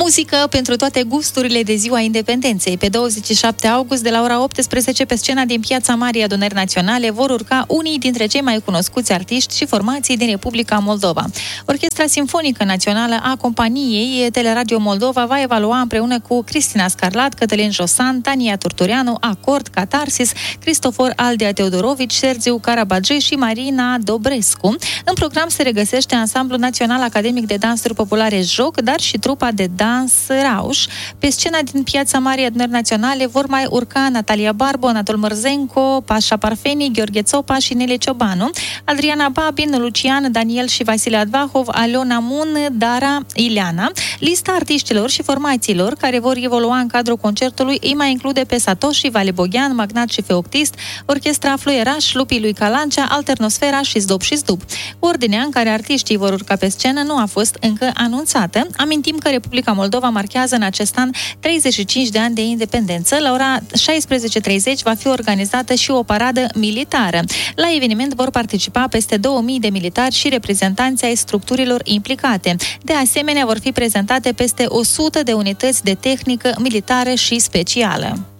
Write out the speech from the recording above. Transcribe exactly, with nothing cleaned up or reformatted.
Muzică pentru toate gusturile de Ziua Independenței. Pe douăzeci și șapte august, de la ora optsprezece, pe scena din Piața Marii Adunări Naționale vor urca unii dintre cei mai cunoscuți artiști și formații din Republica Moldova. Orchestra Simfonică Națională a companiei Teleradio Moldova va evalua împreună cu Cristina Scarlat, Cătălin Josan, Tania Turtureanu, Acord, Catarsis, Cristofor Aldea Teodorovici, Sergiu Carabage și Marina Dobrescu. În program se regăsește Ansamblul Național Academic de Dansuri Populare Joc, dar și trupa de dans Rauș. Pe scena din Piața Marii Adunări Naționale vor mai urca Natalia Barbo, Anatol Mărzenco, Pașa Parfeni, Gheorghe Țopa și Nele Ciobanu, Adriana Babin, Lucian, Daniel și Vasile Advahov, Aliona Mun, Dara Ileana. Lista artiștilor și formațiilor care vor evolua în cadrul concertului îi mai include pe Satoshi, Vale Boghean, Magnat și Feoctist, Orchestra Fluieraș, Lupii lui Calancea, Alternosfera și Zdub și Zdub. Ordinea în care artiștii vor urca pe scenă nu a fost încă anunțată. Amintim că Republica Moldova marchează în acest an treizeci și cinci de ani de independență. La ora șaisprezece și treizeci va fi organizată și o paradă militară. La eveniment vor participa peste două mii de militari și reprezentanți ai structurilor implicate. De asemenea, vor fi prezentate peste o sută de unități de tehnică militară și specială.